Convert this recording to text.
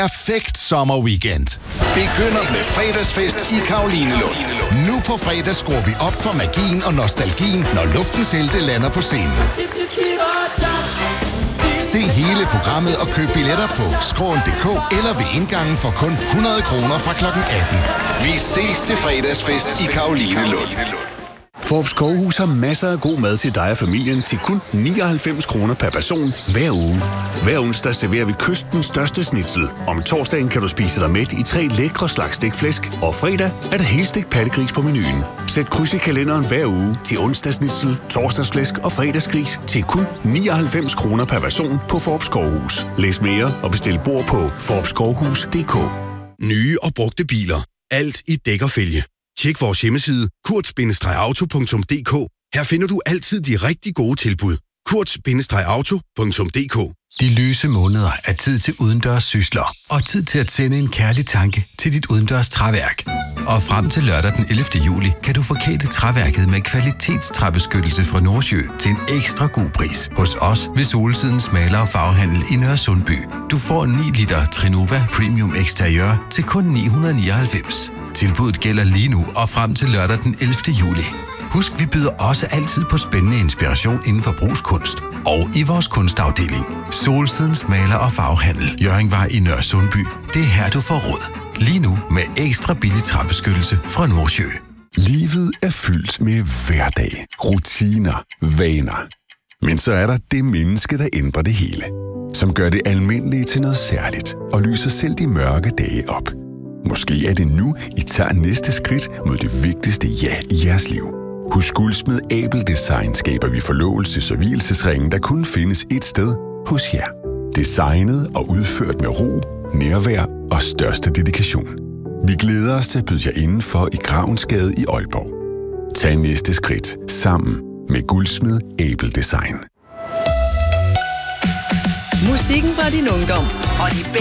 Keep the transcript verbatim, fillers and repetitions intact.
Perfekt sommerweekend. Begynder med fredagsfest i Carolinelund. Nu på fredag skruer vi op for magien og nostalgien, når Luftens Helte lander på scenen. Se hele programmet og køb billetter på skråen punktum d k eller ved indgangen for kun hundrede kroner fra klokken atten. Vi ses til fredagsfest i Carolinelund. Fårup Skovhus har masser af god mad til dig og familien til kun nioghalvfems kroner per person hver uge. Hver onsdag serverer vi kystens største schnitzel. Om torsdagen kan du spise dig mæt i tre lækre slags stikflæsk, og fredag er der helstegt pattegris på menuen. Sæt kryds i kalenderen hver uge til onsdagsschnitzel, torsdagsflæsk og fredagsgris til kun nioghalvfems kroner per person på Fårup Skovhus. Læs mere og bestil bord på fårup skovhus punktum d k. Nye og brugte biler. Alt i dæk og fælge. Tjek vores hjemmeside kurt bindestreg auto punktum d k. Her finder du altid de rigtig gode tilbud. kurt bindestreg auto punktum d k. De lyse måneder er tid til udendørs sysler og tid til at sende en kærlig tanke til dit udendørs træværk. Og frem til lørdag den ellevte juli kan du forkæle træværket med kvalitetstræbeskyttelse fra Nordsjø til en ekstra god pris hos os ved Solsidens Maler- og Farvehandel i Nørre Sundby. Du får ni liter Trinova Premium Exteriør til kun ni hundrede nioghalvfems. Tilbuddet gælder lige nu og frem til lørdag den ellevte juli. Husk, vi byder også altid på spændende inspiration inden for brugskunst og i vores kunstafdeling. Solsidens Maler- og Farvehandel, Hjørringvej i Nørre Sundby. Det er her, du får råd. Lige nu med ekstra billig træbeskyttelse fra Nordsjø. Livet er fyldt med hverdag, rutiner, vaner. Men så er der det menneske, der ændrer det hele. Som gør det almindelige til noget særligt og lyser selv de mørke dage op. Måske er det nu, I tager næste skridt mod det vigtigste ja i jeres liv. Hos Guldsmed Abel Design skaber vi forlovelses- og vielsesringen, der kun findes et sted hos jer. Designet og udført med ro, nærvær og største dedikation. Vi glæder os til at byde jer indenfor i Gravensgade i Aalborg. Tag næste skridt sammen med Guldsmed Abel Design. Musikken fra din ungdom og de